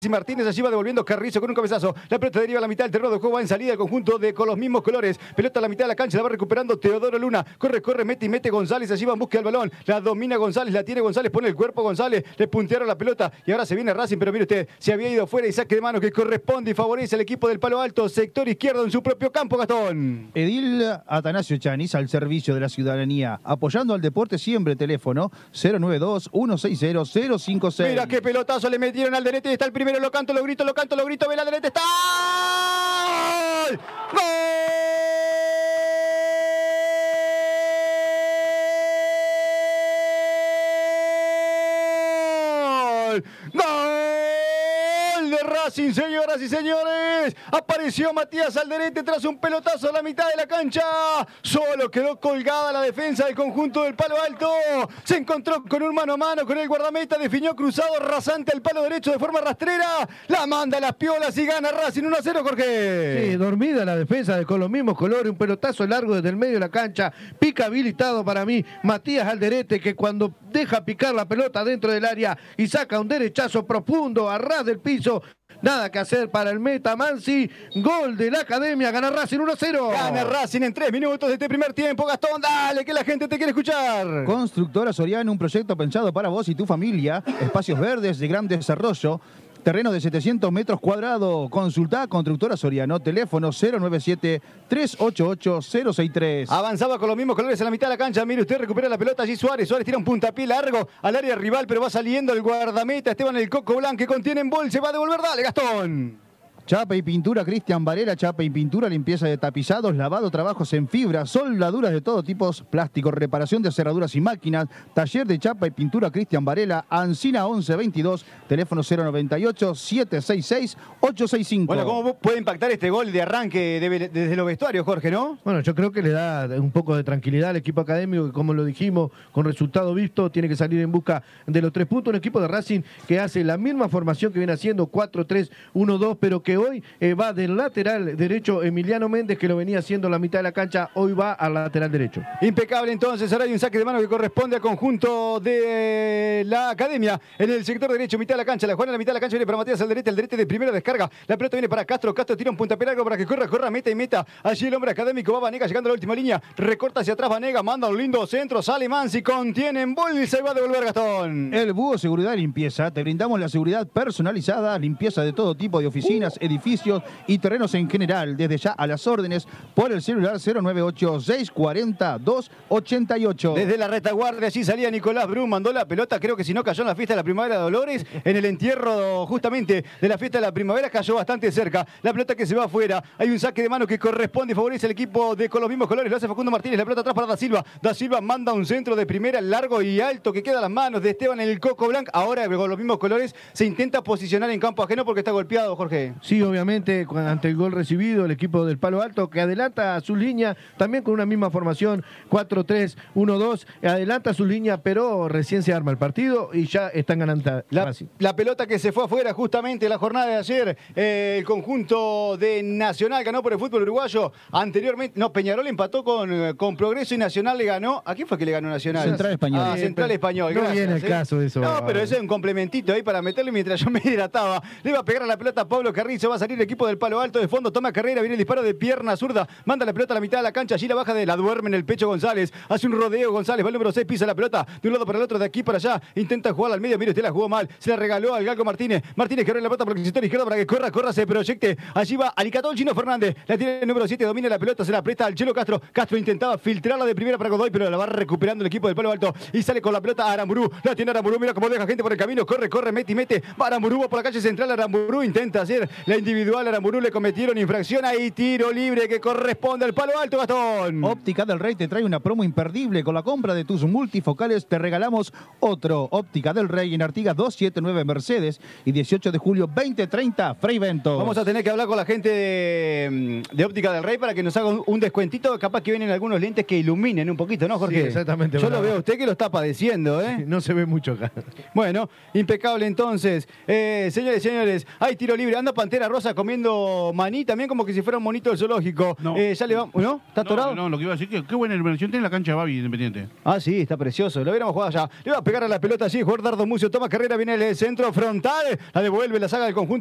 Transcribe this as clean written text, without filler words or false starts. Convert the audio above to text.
y Martínez, allí va devolviendo Carrizo con un cabezazo. La pelota deriva a la mitad del terreno de juego, va en salida el conjunto con los mismos colores. Pelota a la mitad de la cancha, la va recuperando Teodoro Luna. Corre, mete y mete González, allí va en busca del balón. La domina González, la tiene González, pone el cuerpo González, le puntearon la pelota y ahora se viene Racing, pero mire usted, se había ido fuera y saque de mano que corresponde y favorece al equipo del Palo Alto, sector izquierdo en su propio campo, Gastón. Edil Atanasio Chanis, al servicio de la ciudadanía, apoyando al deporte siempre. Teléfono 092-160-056. Mira qué pelotazo le metieron al Derete, está el primero, lo canto, lo grito, ve la Derete, está. ¡Gol! De Racing, señoras y señores. Apareció Matías Alderete tras un pelotazo a la mitad de la cancha. Solo quedó colgada la defensa del conjunto del Palo Alto. Se encontró con un mano a mano con el guardameta, definió cruzado rasante al palo derecho de forma rastrera. La manda a las piolas y gana Racing 1-0, Jorge. Sí, dormida la defensa con los mismos colores. Un pelotazo largo desde el medio de la cancha. Pica habilitado para mí Matías Alderete, que cuando deja picar la pelota dentro del área y saca un derechazo profundo a ras del piso. Nada que hacer para el meta Mansi. Gol de la Academia. Gana Racing 1-0. Gana Racing en 3 minutos de este primer tiempo. Gastón, dale, que la gente te quiere escuchar. Constructora Soriano, un proyecto pensado para vos y tu familia. Espacios verdes de gran desarrollo. Terreno de 700 metros cuadrados. Consultá Constructora Soriano. Teléfono 097-388-063. Avanzaba con los mismos colores en la mitad de la cancha. Mire usted, recupera la pelota allí Suárez. Suárez tira un puntapié largo al área rival, pero va saliendo el guardameta Esteban el Coco Blanc, que contiene en bol. Se va a devolver. Dale, Gastón. Chapa y pintura Cristian Varela, chapa y pintura, limpieza de tapizados, lavado, trabajos en fibra, soldaduras de todo tipo, plástico, reparación de cerraduras y máquinas, taller de chapa y pintura Cristian Varela, Ancina 1122, teléfono 098-766-865. Bueno, ¿cómo puede impactar este gol de arranque desde los vestuarios, Jorge, no? Bueno, yo creo que le da un poco de tranquilidad al equipo académico, que como lo dijimos, con resultado visto, tiene que salir en busca de los 3 puntos. Un equipo de Racing que hace la misma formación que viene haciendo, 4-3-1-2, pero que hoy va del lateral derecho Emiliano Méndez, que lo venía haciendo en la mitad de la cancha, hoy va al lateral derecho. Impecable entonces, ahora hay un saque de mano que corresponde al conjunto de la Academia en el sector derecho, mitad de la cancha, la juega en la mitad de la cancha, viene para Matías Alderete, Alderete de primera descarga, la pelota viene para Castro, Castro tira un puntapié largo para que corra, meta y meta, allí el hombre académico va Vanega llegando a la última línea, recorta hacia atrás Vanega, manda un lindo centro, sale Mansi, contiene en bol y se va a devolver Gastón. El Búho Seguridad y Limpieza, te brindamos la seguridad personalizada, limpieza de todo tipo de oficinas, edificios y terrenos en general, desde ya a las órdenes por el celular 098-640-288. Desde la retaguardia allí salía Nicolás Brum, mandó la pelota, creo que si no cayó en la fiesta de la primavera de Dolores, en el entierro justamente de la fiesta de la primavera cayó bastante cerca, la pelota que se va afuera, hay un saque de mano que corresponde y favorece al equipo con los mismos colores, lo hace Facundo Martínez, la pelota atrás para Da Silva manda un centro de primera largo y alto que queda a las manos de Esteban el Coco Blanc, ahora con los mismos colores se intenta posicionar en campo ajeno porque está golpeado, Jorge. Sí, obviamente, ante el gol recibido, el equipo del Palo Alto, que adelanta a su línea, también con una misma formación, 4-3-1-2, adelanta su línea, pero recién se arma el partido y ya están ganando. La pelota que se fue afuera justamente la jornada de ayer, el conjunto de Nacional ganó por el fútbol uruguayo, anteriormente, no, Peñarol empató con Progreso y Nacional le ganó, ¿a quién fue que le ganó Nacional? Central Español. Central Español, no gracias. Viene el caso de eso. No, pero ese es un complementito ahí para meterle mientras yo me hidrataba. Le iba a pegar a la pelota a Pablo Carrizo, va a salir el equipo del Palo Alto de fondo, toma carrera, viene el disparo de pierna zurda, manda la pelota a la mitad de la cancha, allí la baja la duerme en el pecho González, hace un rodeo González, va el número 6, pisa la pelota de un lado para el otro, de aquí para allá, intenta jugar al medio, mire usted la jugó mal, se la regaló al Galgo Martínez que abre la pelota por el sector izquierdo para que corra, se proyecte, allí va Alicatón Chino Fernández, la tiene el número 7, domina la pelota, se la presta al Chelo Castro intentaba filtrarla de primera para Godoy, pero la va recuperando el equipo del Palo Alto y sale con la pelota a Aramburú, la tiene Aramburú, mira cómo deja gente por el camino, corre, mete, va Aramburú, va por la calle central, Aramburú intenta hacer la individual, Aramburú le cometieron infracción ahí, tiro libre que corresponde al Palo Alto, Gastón. Óptica del Rey te trae una promo imperdible. Con la compra de tus multifocales te regalamos otro. Óptica del Rey en Artigas 279 Mercedes y 18 de julio 2030 Frei Ventos. Vamos a tener que hablar con la gente de Óptica del Rey para que nos haga un descuentito, capaz que vienen algunos lentes que iluminen un poquito, ¿no, Jorge? Sí, exactamente. Yo lo veo a usted que lo está padeciendo, ¿eh? No se ve mucho acá. Bueno, impecable entonces. Señores, hay tiro libre, anda Pantera. Pantera Rosa comiendo maní, también como que si fuera un monito del zoológico. No. Ya le vamos, ¿no? ¿Está atorado? No, lo que iba a decir que qué buena iluminación tiene la cancha de Babi Independiente. Ah, sí, está precioso. Lo hubiéramos jugado allá. Le va a pegar a la pelota allí, jugador Dardo Mucio, toma carrera, viene el centro frontal, la devuelve, la saga del conjunto